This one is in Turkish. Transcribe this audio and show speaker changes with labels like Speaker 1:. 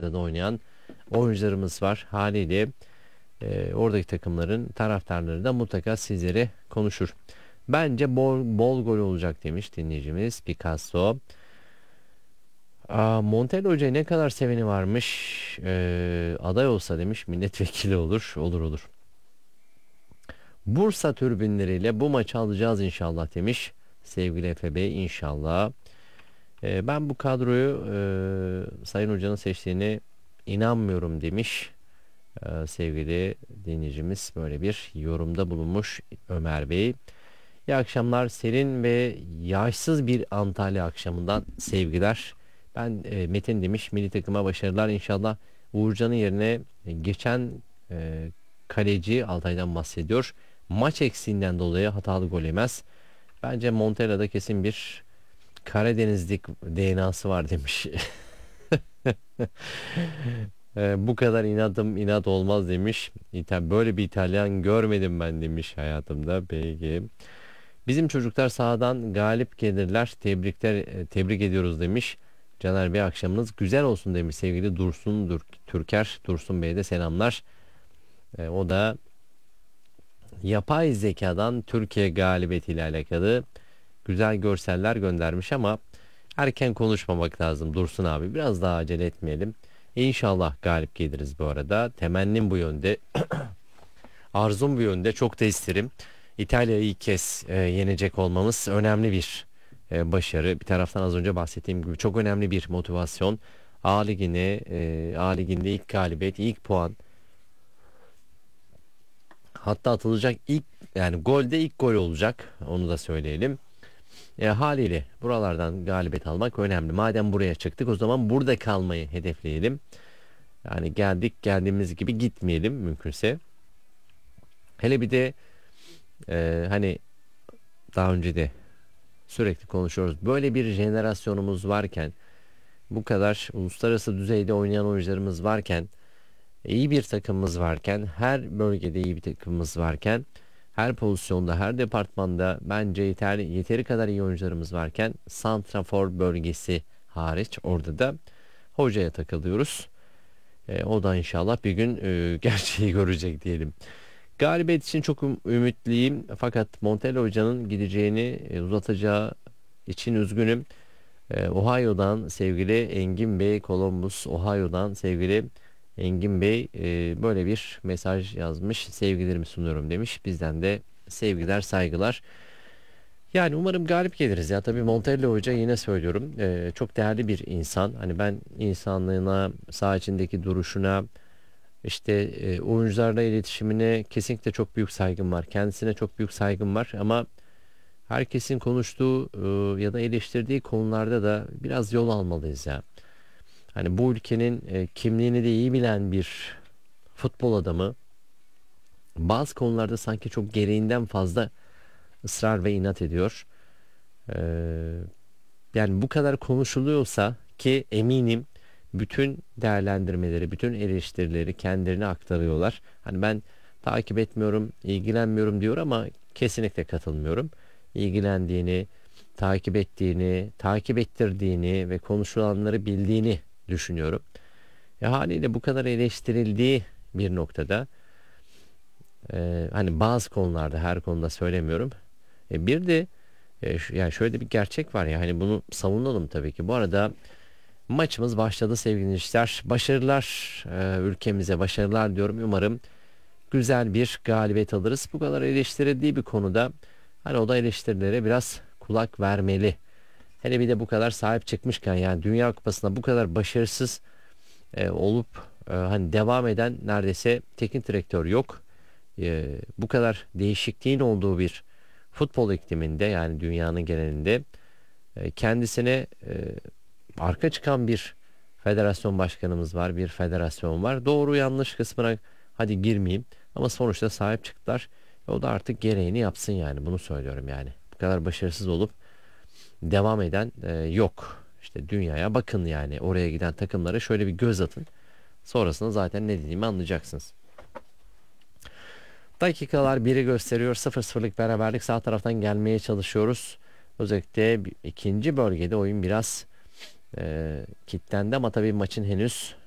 Speaker 1: takımlarda oynayan oyuncularımız var. Haliyle oradaki takımların taraftarları da mutlaka sizlere konuşur. Bence bol, bol gol olacak demiş dinleyicimiz Picasso. Montella Hoca'yı ne kadar seveni varmış. Aday olsa demiş milletvekili olur. Olur olur. Bursa türbinleriyle bu maçı alacağız inşallah demiş. Sevgili Efe Bey inşallah. Ben bu kadroyu Sayın Hoca'nın seçtiğine inanmıyorum demiş. Sevgili dinleyicimiz böyle bir yorumda bulunmuş Ömer Bey. İyi akşamlar. Serin ve yağışsız bir Antalya akşamından sevgiler. Ben Metin demiş. Milli takıma başarılar inşallah. Uğurcan'ın yerine geçen kaleci Altay'dan bahsediyor. Maç eksiğinden dolayı hatalı gol yemez. Bence Montella'da kesin bir Karadenizlik DNA'sı var demiş. Bu kadar inadım inat olmaz demiş. Böyle bir İtalyan görmedim ben demiş hayatımda. Peki. Bizim çocuklar sahadan galip gelirler. Tebrik ediyoruz demiş. Caner Bey akşamınız güzel olsun demiş sevgili Türker. Dursun Bey'e de selamlar. O da yapay zekadan Türkiye galibiyetiyle alakalı güzel görseller göndermiş ama erken konuşmamak lazım Dursun abi. Biraz daha acele etmeyelim. İnşallah galip geliriz bu arada. Temennim bu yönde. Arzum bu yönde. Çok da isterim. İtalya'yı ilk kez yenecek olmamız önemli bir başarı. Bir taraftan az önce bahsettiğim gibi çok önemli bir motivasyon. A Ligi'nde ilk galibiyet, ilk puan. Hatta atılacak ilk yani golde ilk gol olacak. Onu da söyleyelim. Haliyle buralardan galibiyet almak önemli. Madem buraya çıktık o zaman burada kalmayı hedefleyelim. Yani geldiğimiz gibi gitmeyelim mümkünse. Hele bir de hani daha önce de sürekli konuşuyoruz. Böyle bir jenerasyonumuz varken bu kadar uluslararası düzeyde oynayan oyuncularımız varken iyi bir takımımız varken her bölgede iyi bir takımımız varken her pozisyonda her departmanda bence yeteri kadar iyi oyuncularımız varken santrafor bölgesi hariç orada da hocaya takılıyoruz. O da inşallah bir gün gerçeği görecek diyelim. Galibiyet için çok ümitliyim fakat Montella hocanın gideceğini uzatacağı için üzgünüm. Ohio'dan sevgili Engin Bey, Columbus, Ohio'dan sevgili Engin Bey böyle bir mesaj yazmış. Sevgilerimi sunuyorum demiş. Bizden de sevgiler, saygılar. Yani umarım galip geliriz ya. Tabii Montella Hoca yine söylüyorum. Çok değerli bir insan. Hani ben insanlığına, saha içindeki duruşuna, işte oyuncularla iletişimine kesinlikle çok büyük saygım var. Kendisine çok büyük saygım var ama herkesin konuştuğu ya da eleştirdiği konularda da biraz yol almalıyız ya. Hani bu ülkenin kimliğini de iyi bilen bir futbol adamı bazı konularda sanki çok gereğinden fazla ısrar ve inat ediyor. Ee, Yani bu kadar konuşuluyorsa ki eminim bütün değerlendirmeleri, bütün eleştirileri kendilerine aktarıyorlar. Hani ben takip etmiyorum, ilgilenmiyorum diyor ama kesinlikle katılmıyorum. İlgilendiğini, takip ettiğini, takip ettirdiğini ve konuşulanları bildiğini düşünüyorum. Haliyle bu kadar eleştirildiği bir noktada hani bazı konularda her konuda söylemiyorum. Bir de yani şöyle bir gerçek var ya hani bunu savunalım tabii ki. Bu arada maçımız başladı sevgili dinleyiciler. Başarılar ülkemize başarılar diyorum. Umarım güzel bir galibiyet alırız. Bu kadar eleştirildiği bir konuda hani o da eleştirilere biraz kulak vermeli. Hele bir de bu kadar sahip çıkmışken yani Dünya Kupası'nda bu kadar başarısız olup hani devam eden neredeyse teknik direktör yok. Bu kadar değişikliğin olduğu bir futbol ikliminde yani dünyanın genelinde kendisine arka çıkan bir federasyon başkanımız var, bir federasyon var. Doğru yanlış kısmına hadi girmeyeyim ama sonuçta sahip çıktılar. O da artık gereğini yapsın yani bunu söylüyorum yani. Bu kadar başarısız olup devam eden yok. İşte dünyaya bakın yani oraya giden takımlara şöyle bir göz atın. Sonrasında zaten ne dediğimi anlayacaksınız. Dakikalar biri gösteriyor. 0-0'lık beraberlik sağ taraftan gelmeye çalışıyoruz. Özellikle ikinci bölgede oyun biraz kilitlendi ama tabii maçın henüz